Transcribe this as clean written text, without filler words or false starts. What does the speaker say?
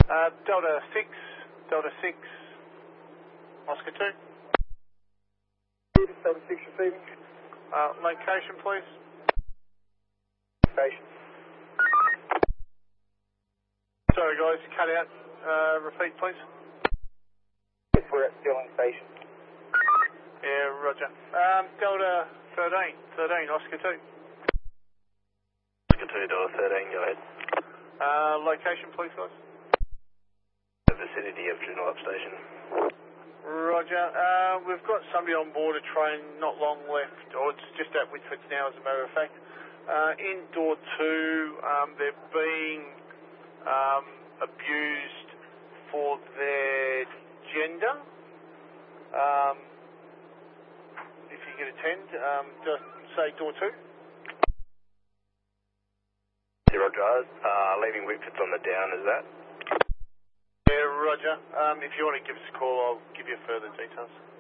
Delta 6, Oscar 2. Delta 6 receiving. Location, please. Location. Sorry guys, cut out. Repeat, please. Yes, we're at Stirling Station. Yeah, roger. Delta 13, Oscar 2. Oscar 2, Delta 13, go ahead. Location, please, guys. The vicinity of Joondalup Station. Roger. We've got somebody on board a train not long left, or it's just at Whitford now, as a matter of fact. In door 2, they're being abused for their gender. If you could attend, just say door 2. Roger. Leaving Whitford's on the down, is that? Yeah, roger. If you want to give us a call, I'll give you further details.